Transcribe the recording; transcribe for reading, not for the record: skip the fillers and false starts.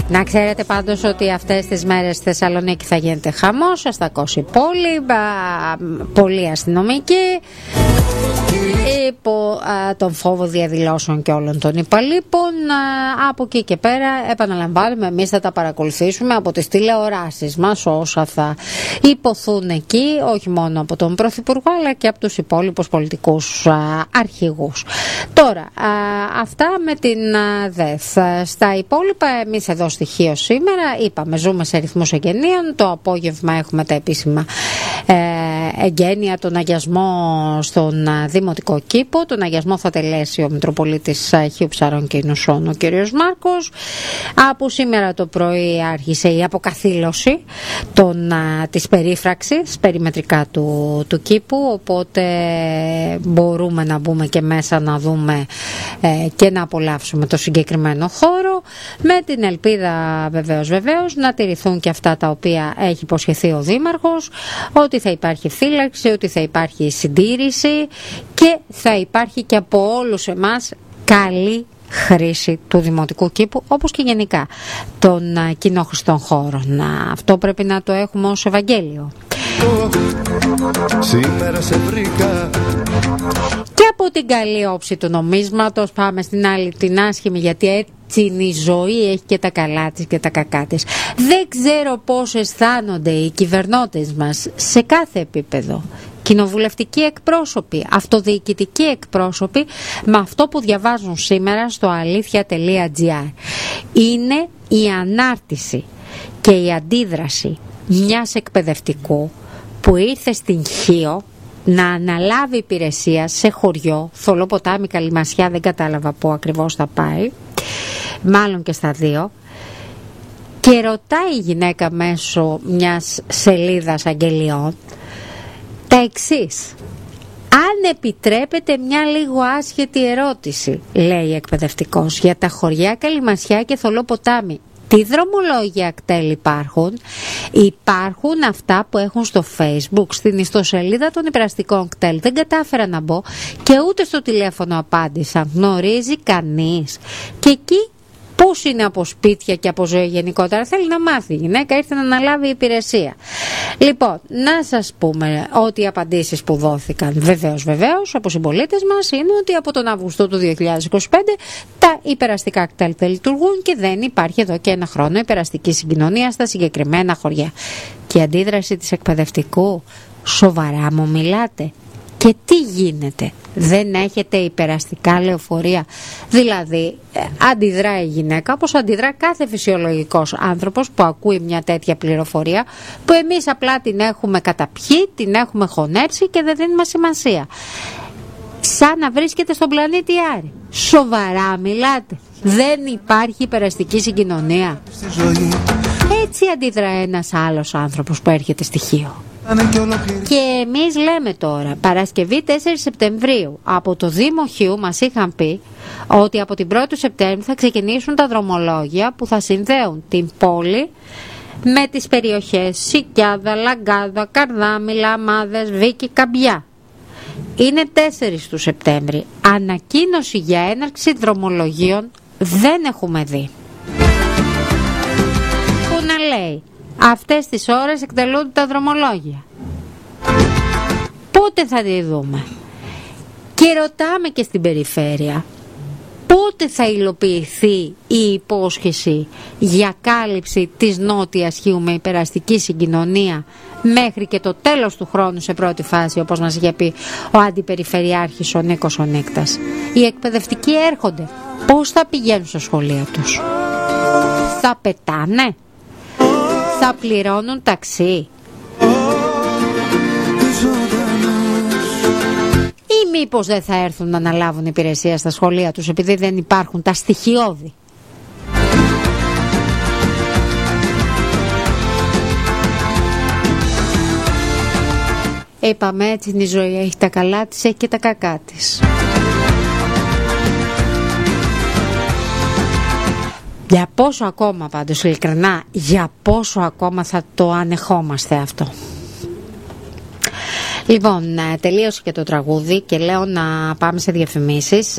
Να ξέρετε πάντως ότι αυτές τις μέρες στη Θεσσαλονίκη θα γίνεται χαμός, θα στακώσει πόλη, πολλοί αστυνομικοί, υπό τον φόβο διαδηλώσεων και όλων των υπαλλήπων. Από εκεί και πέρα, επαναλαμβάνουμε, εμείς θα τα παρακολουθήσουμε από τις τηλεοράσεις μας όσα θα υποθούν εκεί, όχι μόνο από τον Πρωθυπουργό αλλά και από τους υπόλοιπους πολιτικούς αρχηγούς. Τώρα, αυτά με την ΔΕΘ. Στα υπόλοιπα, εμείς εδώ στοιχείο σήμερα είπαμε, ζούμε σε ρυθμούς εγγενείων. Το απόγευμα έχουμε τα επίσημα εγγένεια, τον αγιασμό στον Δημοτικό Κήπο. Τον αγιασμό θα τελέσει ο Μητροπολίτης Χίου Ψαρών και Ινουσών, ο κ. Μάρκος. Από σήμερα το πρωί άρχισε η αποκαθήλωση της περίφραξης περιμετρικά του κήπου, οπότε μπορούμε να μπούμε και μέσα να δούμε και να απολαύσουμε το συγκεκριμένο χώρο, με την ελπίδα βεβαίως να τηρηθούν και αυτά τα οποία έχει υποσχεθεί ο Δήμαρχος, ότι θα υπάρχει φύλαξη, ότι θα υπάρχει συντήρηση και θα υπάρχει και από όλους εμάς καλή χρήση του Δημοτικού Κήπου, όπως και γενικά των κοινόχρηστων χώρων. Αυτό πρέπει να το έχουμε ως Ευαγγέλιο. Σήμερα σε βρήκα. Και από την καλή όψη του νομίσματος πάμε στην άλλη, την άσχημη, γιατί έτσι είναι η ζωή, έχει και τα καλά της και τα κακά της. Δεν ξέρω πώς αισθάνονται οι κυβερνώτες μας σε κάθε επίπεδο, κοινοβουλευτικοί εκπρόσωποι, αυτοδιοικητικοί εκπρόσωποι, με αυτό που διαβάζουν σήμερα στο αλήθεια.gr. Είναι η ανάρτηση και η αντίδραση μιας εκπαιδευτικού που ήρθε στην Χίο να αναλάβει υπηρεσία σε χωριό, Θολό Ποτάμι, Καλυμασιά, δεν κατάλαβα πού ακριβώς θα πάει, μάλλον και στα δύο, και ρωτάει η γυναίκα μέσω μιας σελίδας αγγελιών τα εξής: αν επιτρέπετε μια λίγο άσχετη ερώτηση, λέει η εκπαιδευτικός, για τα χωριά Καλυμασιά και Θολό Ποτάμι, τι δρομολόγια κτέλ υπάρχουν? Υπάρχουν αυτά που έχουν στο Facebook, στην ιστοσελίδα των υπεραστικών κτέλ. Δεν κατάφερα να μπω και ούτε στο τηλέφωνο απάντησαν. Γνωρίζει κανείς? Και εκεί πώς είναι από σπίτια και από ζωή γενικότερα? Θέλει να μάθει η γυναίκα, ήρθε να αναλάβει υπηρεσία. Λοιπόν, να σας πούμε ότι οι απαντήσεις που δόθηκαν βεβαίως από συμπολίτες μας είναι ότι από τον Αύγουστο του 2025 τα υπεραστικά κτέλ δεν λειτουργούν και δεν υπάρχει εδώ και ένα χρόνο υπεραστική συγκοινωνία στα συγκεκριμένα χωριά. Και η αντίδραση της εκπαιδευτικού: σοβαρά μου μιλάτε? Και τι γίνεται? Δεν έχετε υπεραστικά λεωφορεία? Δηλαδή αντιδρά η γυναίκα όπως αντιδρά κάθε φυσιολογικός άνθρωπος που ακούει μια τέτοια πληροφορία, που εμείς απλά την έχουμε καταπιεί, την έχουμε χωνέψει και δεν δίνουμε σημασία. Σαν να βρίσκεται στον πλανήτη Άρη. Σοβαρά μιλάτε? Δεν υπάρχει υπεραστική συγκοινωνία? Έτσι αντιδρά ένας άλλος άνθρωπος που έρχεται στοιχείο. Και εμείς λέμε τώρα, Παρασκευή 4 Σεπτεμβρίου, από το Δήμο Χίου μας είχαν πει ότι από την 1η Σεπτέμβρη θα ξεκινήσουν τα δρομολόγια που θα συνδέουν την πόλη με τις περιοχές Σικιάδα, Λαγκάδα, Καρδάμι, Λαμάδες, Βίκη, Καμπιά. Είναι 4 του Σεπτέμβρη. Ανακοίνωση για έναρξη δρομολογίων δεν έχουμε δει. Που να λέει αυτές τις ώρες εκτελούνται τα δρομολόγια. Πότε θα τη δούμε? Και ρωτάμε και στην περιφέρεια, πότε θα υλοποιηθεί η υπόσχεση για κάλυψη της Νότιας Χίου με υπεραστική συγκοινωνία μέχρι και το τέλος του χρόνου σε πρώτη φάση, όπως μας είχε πει ο Αντιπεριφερειάρχης ο Νίκος ο Νίκτας. Οι εκπαιδευτικοί έρχονται. Πώς θα πηγαίνουν στα σχολεία τους? Θα πετάνε? Θα πληρώνουν ταξί? Ή μήπως δεν θα έρθουν να αναλάβουν υπηρεσία στα σχολεία τους επειδή δεν υπάρχουν τα στοιχειώδη? Είπαμε, έτσι είναι η ζωή, έχει τα καλά της, έχει και τα κακά της. Για πόσο ακόμα, πάντως ειλικρινά, για πόσο ακόμα θα το ανεχόμαστε αυτό? Λοιπόν, τελείωσε και το τραγούδι και λέω να πάμε σε διαφημίσεις.